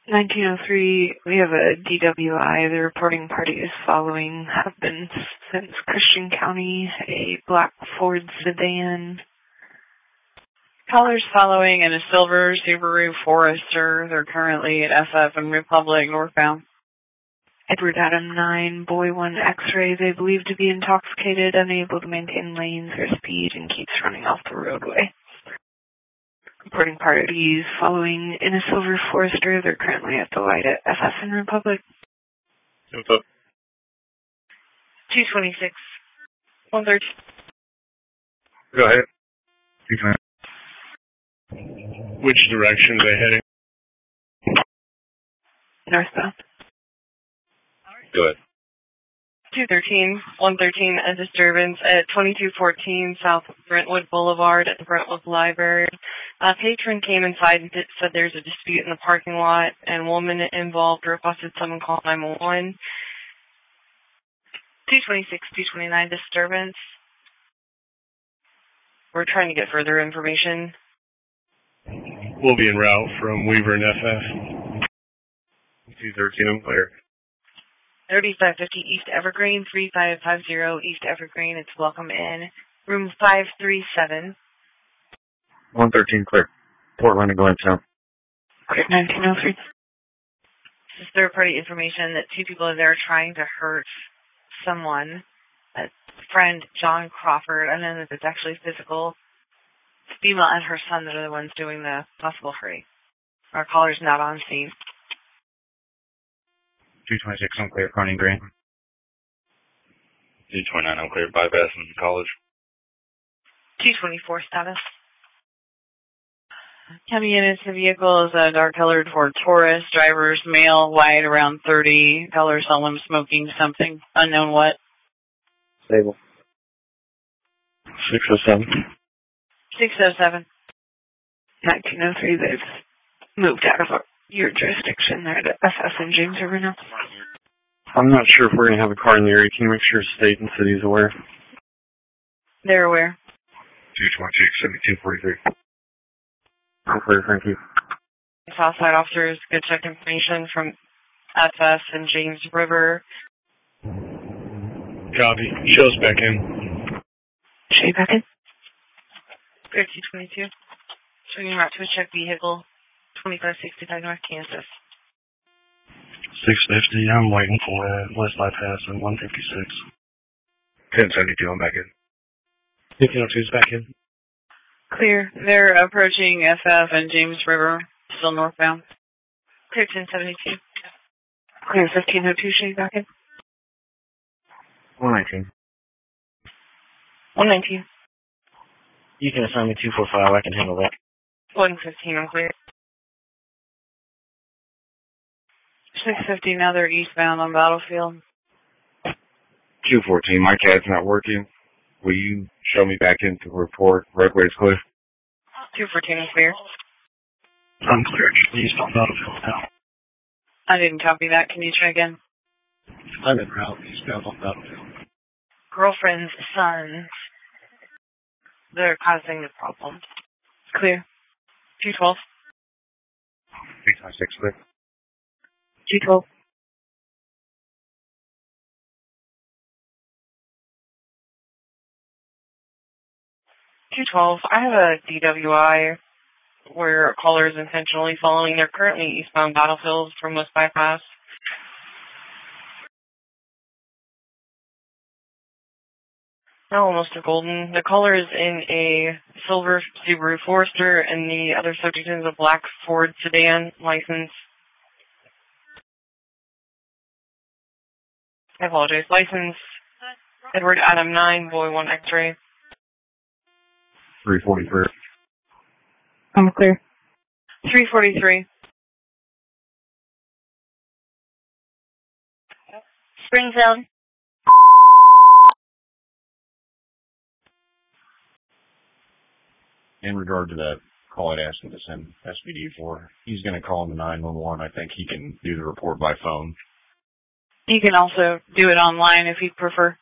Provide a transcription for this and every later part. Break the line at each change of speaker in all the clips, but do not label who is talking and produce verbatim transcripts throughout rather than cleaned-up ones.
nineteen oh three, we have a D W I. The reporting party is following, have been since Christian County, a black Ford sedan.
Callers following in a silver Subaru Forester. They're currently at F F and Republic northbound.
Edward Adam nine, boy one X-ray. They believe to be intoxicated, unable to maintain lanes or speed, and keeps running off the roadway. Reporting parties following in a silver Forester. They're currently at the light at F F and Republic.
What's up?
two twenty-six. one thirty.
Go ahead.
You can.
Which direction are they heading?
Northbound.
Go ahead.
two thirteen. one thirteen, a disturbance at twenty-two fourteen South Brentwood Boulevard at the Brentwood Library. A patron came inside and did, said there's a dispute in the parking lot, and woman involved requested someone call nine one one. two twenty-six, two twenty-nine, disturbance. We're trying to get further information.
We'll be en route from Weaver and F F. two thirteen, I'm clear.
thirty-five fifty East Evergreen, thirty-five fifty East Evergreen. It's welcome in. Room five three seven.
one thirteen, clear. Portland and Glentown.
Clear nineteen oh three.
This is third-party information that two people are there trying to hurt someone. A friend, John Crawford, and then it's actually physical. The female and her son that are the ones doing the possible hurting. Our caller's not on scene.
two twenty-six, I'm clear. Corning Green.
two twenty-nine, I'm clear. Bypassing college.
two twenty-four status. Coming in into the vehicle is a dark-colored Ford Taurus. Driver's male, white, around thirty. Color someone smoking something. Unknown what.
Stable.
six oh seven.
six oh seven.
nineteen oh three, they've moved out of your jurisdiction there to F F and James River now.
I'm not sure if we're going to have a car in the area. Can you make sure state and city is aware?
They're aware.
two twenty-six, seventy-two forty-three.
I'm clear, thank you.
Southside officers could check information from F F and James River.
Copy. Show's back in.
Show you back in?
Clear two twenty-two. Swinging route to a check vehicle. twenty-five sixty-five North Kansas.
six fifty, I'm waiting for it. West bypass at one fifty-six.
ten seventy-two, I'm back in. fifteen oh two is back in.
Clear. They're approaching F F and James River, still northbound. Clear ten seventy-two.
Clear fifteen oh two, show you back in?
one nineteen.
one nineteen.
You can assign me two four five, I can handle that.
one fifteen, I'm clear. six fifty, now they're eastbound on Battlefield.
two fourteen, my CAD's not working. Will you show me back into the report? Roadway's clear.
two fourteen is clear.
I'm clear. East on Battlefield now.
I didn't copy that. Can you try again?
I'm in route. Eastbound on Battlefield.
Girlfriend's sons. They're causing the problem. Clear. two twelve.
three five six, clear.
two twelve. two twelve. I have a D W I where a caller is intentionally following. They're currently eastbound Battlefield from West Bypass. No, Mister Golden. The caller is in a silver Subaru Forester, and the other subject is a black Ford sedan license. I apologize. License Edward Adam nine, boy one X-ray.
three forty-three.
I'm clear.
three forty-three. Springfield.
In regard to that call I'd asked him to send S P D for, he's going to call the nine one one. I think he can do the report by phone.
You can also do it online if you prefer.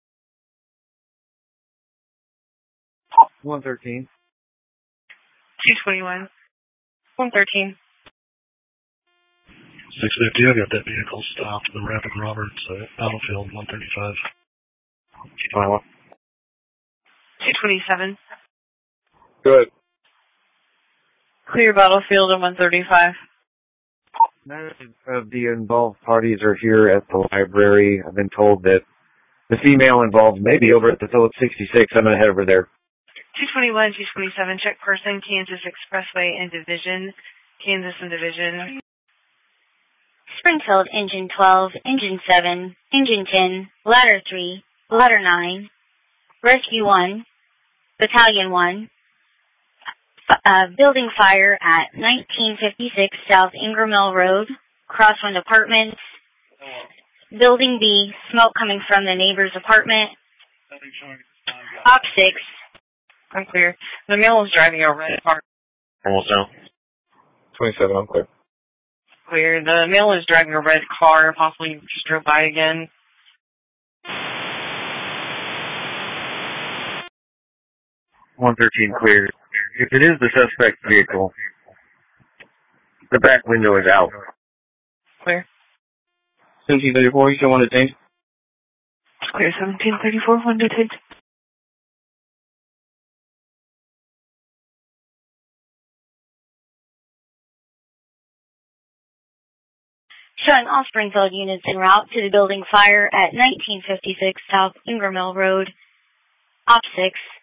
one thirteen.
two twenty-one. one thirteen.
six fifty, I got that vehicle stopped in the Rapid Roberts at Battlefield one thirty-five.
two twenty-one.
two twenty-seven.
Good.
Clear Battlefield and one thirty-five.
None of the involved parties are here at the library. I've been told that the female involved may be over at the Phillips sixty-six. I'm going to head over there.
two twenty-one, two twenty-seven, check person, Kansas Expressway and Division. Kansas and Division.
Springfield, Engine twelve, Engine seven, Engine ten, Ladder three, Ladder nine, Rescue one, Battalion one, uh, building fire at nineteen fifty-six South Ingram Mill Road, Crosswind Apartments. Building B, smoke coming from the neighbor's apartment. Op six.
I'm clear. The male is driving a red car.
Almost down. twenty-seven, I'm clear.
Clear. The male is driving a red car, possibly just drove by again.
one thirteen clear. If it is the suspect vehicle, the back window is out.
Clear.
seventeen thirty-four, you still want to change?
Clear seventeen thirty-four, one detained.
Showing all Springfield units en route to the building fire at nineteen fifty-six South Ingram Mill Road. Op six.